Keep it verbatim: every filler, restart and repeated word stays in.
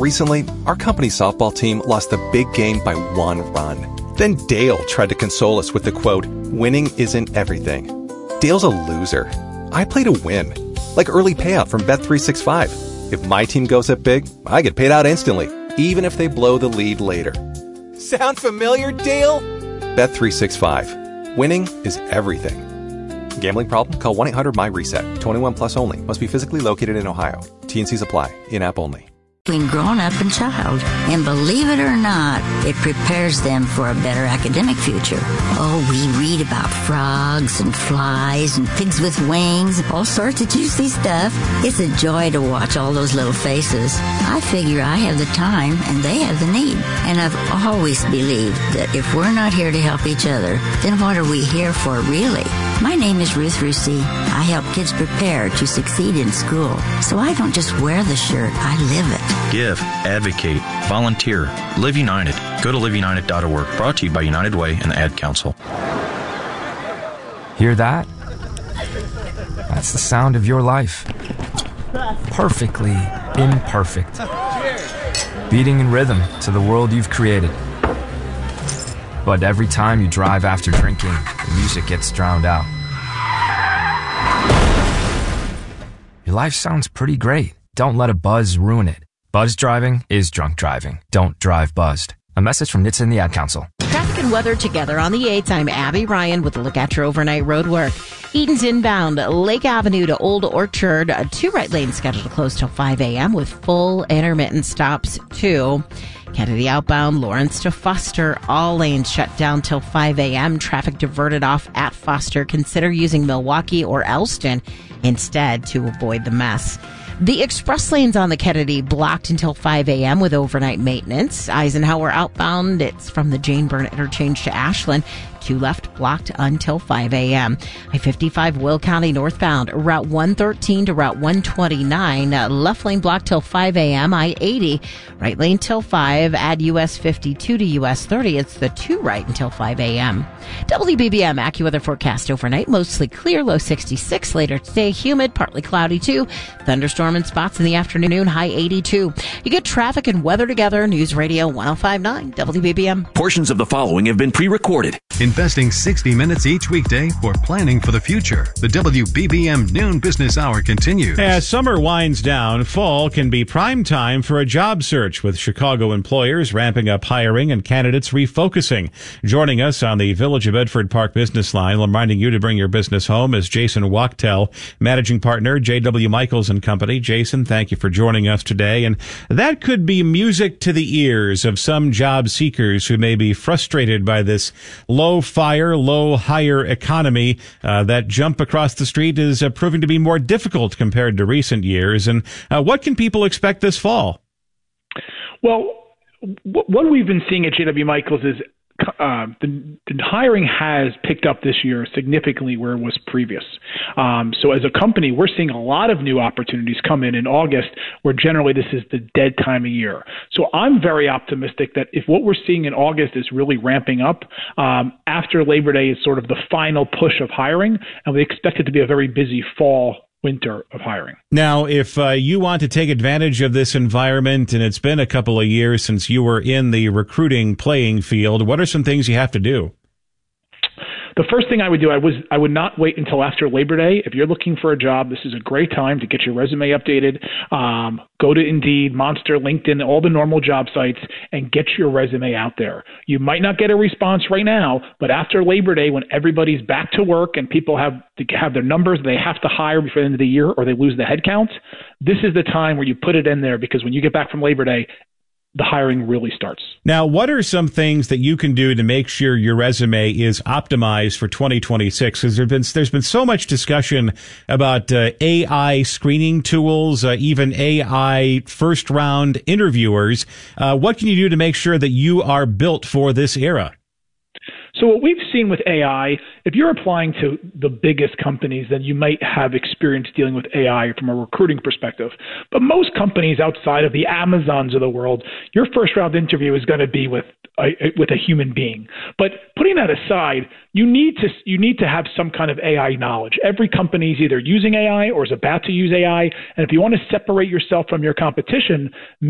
Recently, our company's softball team lost the big game by one run. Then Dale tried to console us with the quote, "Winning isn't everything." Dale's a loser. I play to win. Like early payout from Bet three sixty-five. If my team goes up big, I get paid out instantly, even if they blow the lead later. Sound familiar, Dale? Bet three sixty-five. Winning is everything. Gambling problem? Call one eight hundred M Y reset. twenty-one plus only. Must be physically located in Ohio. T and C's apply. In-app only. Between grown-up and child. And believe it or not, it prepares them for a better academic future. Oh, we read about frogs and flies and pigs with wings, all sorts of juicy stuff. It's a joy to watch all those little faces. I figure I have the time and they have the need. And I've always believed that if we're not here to help each other, then what are we here for really? My name is Ruth Rusey. I help kids prepare to succeed in school. So I don't just wear the shirt, I live it. Give, advocate, volunteer, Live United. Go to live united dot org. Brought to you by United Way and the Ad Council. Hear that? That's the sound of your life. Perfectly imperfect. Beating in rhythm to the world you've created. But every time you drive after drinking, the music gets drowned out. Your life sounds pretty great. Don't let a buzz ruin it. Buzz driving is drunk driving. Don't drive buzzed. A message from N H T S A and the Ad Council. Traffic and weather together on the eighth. I'm Abby Ryan with a look at your overnight road work. Eden's inbound, Lake Avenue to Old Orchard. Two right lanes scheduled to close till five a.m. with full intermittent stops too. Kennedy outbound, Lawrence to Foster. All lanes shut down till five a.m. Traffic diverted off at Foster. Consider using Milwaukee or Elston instead to avoid the mess. The express lanes on the Kennedy blocked until five a.m. with overnight maintenance. Eisenhower outbound, it's from the Jane Byrne interchange to Ashland. Two left blocked until five a.m. I fifty-five Will County northbound, Route one thirteen to Route one twenty-nine. Uh, left lane blocked till five a.m. I eighty, right lane till five. Add U S fifty-two to U S thirty. It's the two right until five a.m. W B B M AccuWeather forecast overnight. Mostly clear, low sixty-six. Later today, humid, partly cloudy too. Thunderstorm in spots in the afternoon, high eighty-two. You get traffic and weather together. News Radio one oh five point nine W B B M. Portions of the following have been pre-recorded. Investing sixty minutes each weekday for planning for the future. The W B B M Noon Business Hour continues. As summer winds down, fall can be prime time for a job search, with Chicago employers ramping up hiring and candidates refocusing. Joining us on the Village of Bedford Park Business Line, reminding you to bring your business home, is Jason Wachtel, Managing Partner, J W. Michaels and Company. Jason, thank you for joining us today. And that could be music to the ears of some job seekers who may be frustrated by this low fire, low hire economy. Uh, that jump across the street is uh, proving to be more difficult compared to recent years. And uh, what can people expect this fall? Well, w- what we've been seeing at J W. Michaels is uh, the, the hiring has picked up this year significantly where it was previous. Um, so as a company, we're seeing a lot of new opportunities come in in August, where generally this is the dead time of year. So I'm very optimistic that if what we're seeing in August is really ramping up, um, after Labor Day is sort of the final push of hiring, and we expect it to be a very busy fall winter of hiring. Now, if uh, you want to take advantage of this environment, and it's been a couple of years since you were in the recruiting playing field, what are some things you have to do? The first thing I would do, I was I would not wait until after Labor Day. If you're looking for a job, this is a great time to get your resume updated. Um, go to Indeed, Monster, LinkedIn, all the normal job sites, and get your resume out there. You might not get a response right now, but after Labor Day, when everybody's back to work and people have to have their numbers they have to hire before the end of the year, or they lose the headcount, this is the time where you put it in there, because when you get back from Labor Day, the hiring really starts. Now, what are some things that you can do to make sure your resume is optimized for twenty twenty-six? Because there's been, there's been so much discussion about uh, A I screening tools, uh, even A I first-round interviewers. Uh, what can you do to make sure that you are built for this era? So what we've seen with A I, if you're applying to the biggest companies, then you might have experience dealing with A I from a recruiting perspective. But most companies outside of the Amazons of the world, your first round interview is going to be with a, with a human being. But putting that aside, you need to you need to have some kind of A I knowledge. Every company is either using A I or is about to use A I. And if you want to separate yourself from your competition,